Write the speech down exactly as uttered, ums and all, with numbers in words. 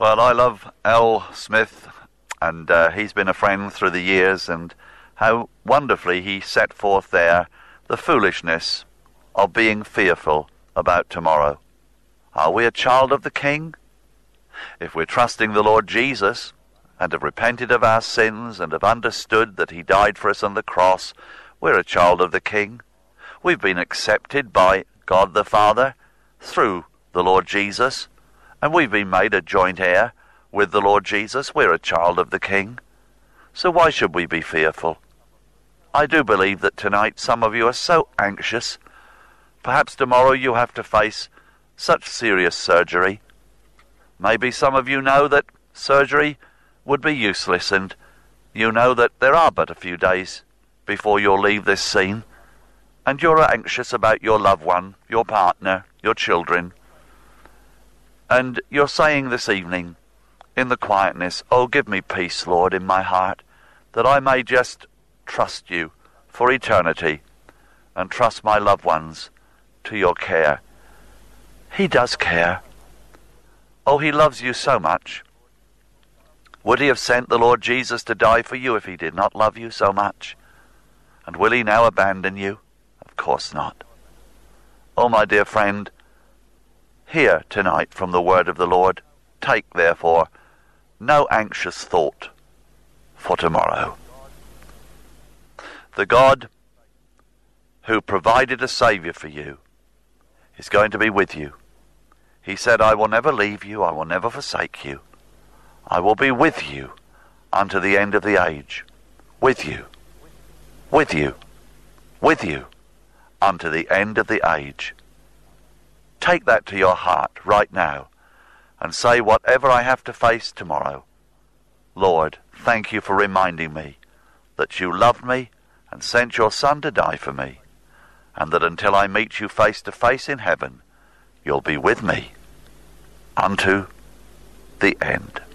Well, I love Al Smith, and uh, he's been a friend through the years, and how wonderfully he set forth there the foolishness of being fearful about tomorrow. Are we a child of the King? If we're trusting the Lord Jesus, and have repented of our sins, and have understood that he died for us on the cross, we're a child of the King. We've been accepted by God the Father through the Lord Jesus, and we've been made a joint heir with the Lord Jesus. We're a child of the King. So why should we be fearful? I do believe that tonight some of you are so anxious. Perhaps tomorrow you have to face such serious surgery. Maybe some of you know that surgery would be useless, and you know that there are but a few days before you'll leave this scene, and you're anxious about your loved one, your partner, your children. And you're saying this evening, in the quietness, "Oh, give me peace, Lord, in my heart, that I may just trust you for eternity and trust my loved ones to your care." He does care. Oh, he loves you so much. Would he have sent the Lord Jesus to die for you if he did not love you so much? And will he now abandon you? Of course not. Oh, my dear friend, hear tonight from the word of the Lord. Take, therefore, no anxious thought for tomorrow. The God who provided a Saviour for you is going to be with you. He said, "I will never leave you, I will never forsake you. I will be with you unto the end of the age." With you, with you, with you unto the end of the age. Take that to your heart right now and say, whatever I have to face tomorrow, Lord, thank you for reminding me that you loved me and sent your Son to die for me, and that until I meet you face to face in heaven, you'll be with me unto the end.